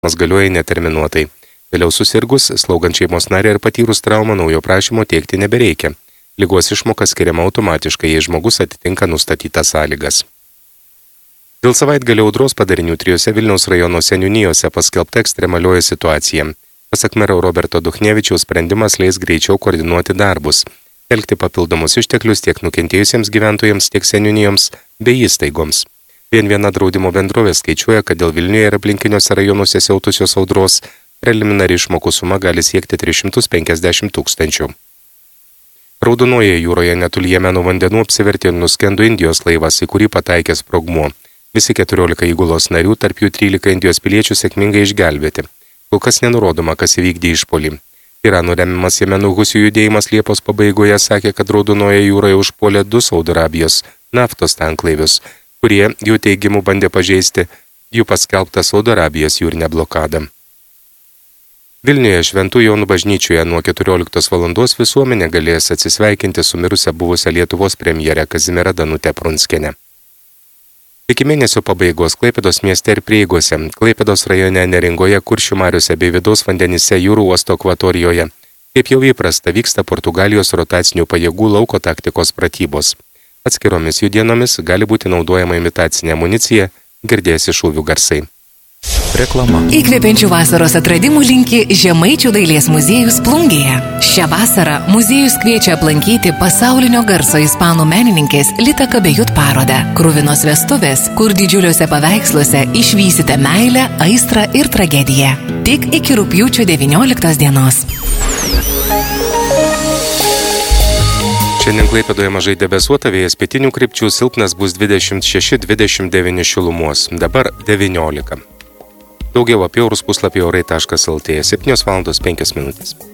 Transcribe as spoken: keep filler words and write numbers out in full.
prašymas galioja neterminuotai. Vėliau susirgus, slaugant šeimos narį ir patyrus traumą naujo prašymo teikti nebereikia. Ligos išmoka skiriama automatiškai, jei žmogus atitinka nustatytas sąlygas. Dėl savaitgalio audros padarinių trijose Vilniaus rajono seniūnijose paskelbta ekstremalioji situacija. Pasak mero Roberto Duchnevičiaus sprendimas leis greičiau koordinuoti darbus, telkti papildomus išteklius tiek nukentėjusiems gyventojams, tiek seniūnijoms bei įstaigoms. Vien viena draudimo bendrovė skaičiuoja, kad dėl Vilniuje ir aplinkiniuose rajonuose siautusios audros preliminari išmokų suma gali siekti tris šimtus penkiasdešimt tūkstančių. Raudonojoje jūroje netoli Jemeno vandenų apsivertė ir nuskendo Indijos laivas, į kurį pataikė sprogmuo. Visi keturiolika įgulos narių, tarp jų trylika Indijos piliečių sėkmingai išgelbėti. Kol kas nenurodoma, kas įvykdė išpuolį. Irano remiamas Jemenų husių judėjimas Liepos pabaigoje sakė, kad Raudonojoje jūroje užpuolė du Saudo Arabijos naftos tanklaivius, kurie jų teigimų bandė pažeisti jų paskelbtą Saudo Arabijos jūrinę blokadą. Vilniuje Šventų Jonų bažnyčioje nuo keturioliktos valandos visuomenė galės atsisveikinti su mirusia buvusia Lietuvos premjere Kazimiera Danute Prunskiene. Iki mėnesio pabaigos Klaipėdos mieste ir prieigose, Klaipėdos rajone Neringoje, Kuršių mariose bei vidaus vandenyse jūrų uosto akvatorijoje, kaip jau įprasta, vyksta Portugalijos rotacinių pajėgų lauko taktikos pratybos. Atskiromis jų dienomis gali būti naudojama imitacinė amunicija, girdėsi šūvių garsai. Reklama. Įkvepiančių vasaros atradimų linki Žemaičių dailės muziejus Plungėje. Šią vasarą muziejus kviečia aplankyti pasaulinio garso ispanų menininkės Lita Kabejut parodą. Kruvinos vestuvės, kur didžiuliuose paveiksluose išvysite meilę, aistrą ir tragediją. Tik iki rugpjūčio devynioliktos dienos. Šiandien Klaipėdoje mažai debesuota, vėjas pietinių krypčių, silpnas bus dvidešimt šeši dvidešimt devyni šilumos, dabar devyniolika. Daugiau apie orus puslapyje orai taškas lt, septynios valandos penkios minutės.